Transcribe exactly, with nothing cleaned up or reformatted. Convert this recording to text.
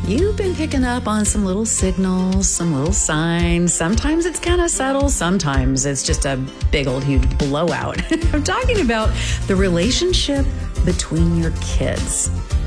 you've been picking up on some little signals, some little signs. Sometimes it's kind of subtle. Sometimes it's just a big old huge blowout. I'm talking about the relationship between your kids.